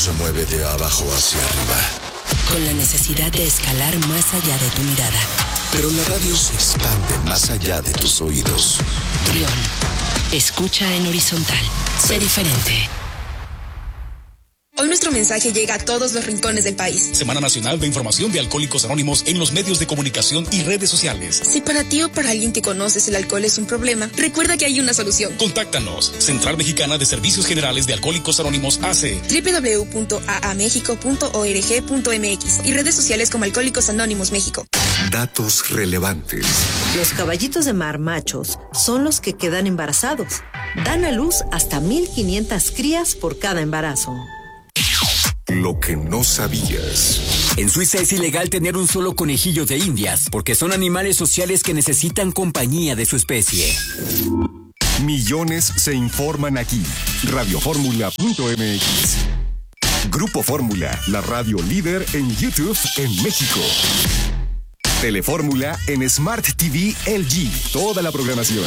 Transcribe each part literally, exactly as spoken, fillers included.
se mueve de abajo hacia arriba, con la necesidad de escalar más allá de tu mirada. Pero la radio se expande más allá de tus oídos. Trión, escucha en horizontal. Sé diferente. Hoy nuestro mensaje llega a todos los rincones del país. Semana Nacional de Información de Alcohólicos Anónimos en los medios de comunicación y redes sociales. Si para ti o para alguien que conoces el alcohol es un problema, recuerda que hay una solución. Contáctanos. Central Mexicana de Servicios Generales de Alcohólicos Anónimos A C. doble u doble u doble u punto a a mexico punto org punto m x y redes sociales como Alcohólicos Anónimos México. Datos relevantes. Los caballitos de mar machos son los que quedan embarazados. Dan a luz hasta mil quinientas crías por cada embarazo. Lo que no sabías. En Suiza es ilegal tener un solo conejillo de indias, porque son animales sociales que necesitan compañía de su especie. Millones se informan aquí. radio fórmula punto m x. Grupo Fórmula, la radio líder en YouTube en México. Telefórmula en Smart T V L G. Toda la programación.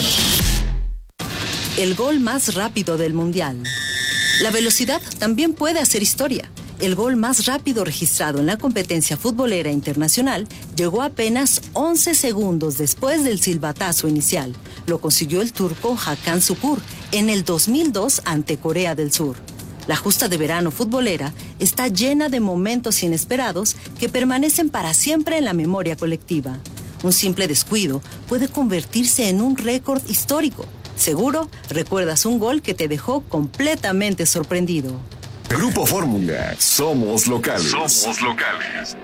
El gol más rápido del Mundial. La velocidad también puede hacer historia. El gol más rápido registrado en la competencia futbolera internacional llegó apenas once segundos después del silbatazo inicial. Lo consiguió el turco Hakan Şükür en el dos mil dos ante Corea del Sur. La justa de verano futbolera está llena de momentos inesperados que permanecen para siempre en la memoria colectiva. Un simple descuido puede convertirse en un récord histórico. Seguro recuerdas un gol que te dejó completamente sorprendido. Grupo Fórmula, somos locales. Somos locales.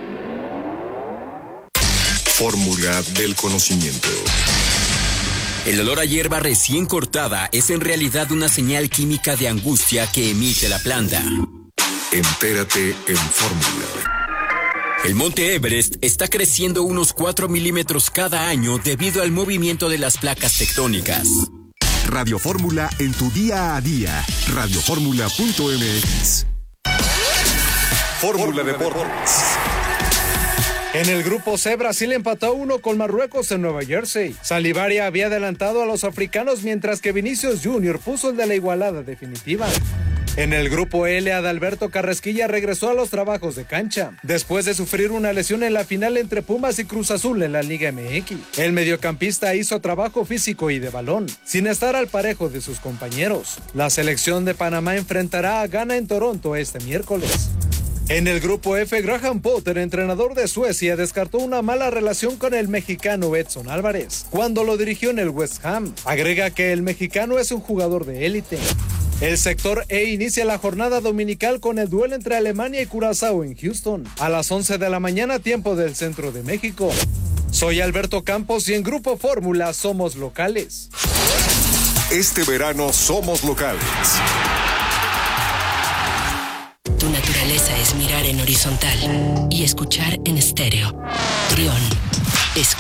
Fórmula del conocimiento. El olor a hierba recién cortada es en realidad una señal química de angustia que emite la planta. Entérate en Fórmula. El monte Everest está creciendo unos cuatro milímetros cada año debido al movimiento de las placas tectónicas. Radio Fórmula en tu día a día. radio fórmula punto m x. Fórmula Deportes. En el grupo C, Brasil empató uno con Marruecos en Nueva Jersey. Salivari había adelantado a los africanos, mientras que Vinicius Junior puso el de la igualada definitiva. En el grupo L, Adalberto Carrasquilla regresó a los trabajos de cancha, después de sufrir una lesión en la final entre Pumas y Cruz Azul en la Liga M X. El mediocampista hizo trabajo físico y de balón, sin estar al parejo de sus compañeros. La selección de Panamá enfrentará a Ghana en Toronto este miércoles. En el grupo F, Graham Potter, entrenador de Suecia, descartó una mala relación con el mexicano Edson Álvarez cuando lo dirigió en el West Ham. Agrega que el mexicano es un jugador de élite. El sector E inicia la jornada dominical con el duelo entre Alemania y Curazao en Houston, a las once de la mañana, tiempo del centro de México. Soy Alberto Campos y en Grupo Fórmula somos locales. Este verano somos locales. Tu naturaleza es mirar en horizontal y escuchar en estéreo. Trión, escucha.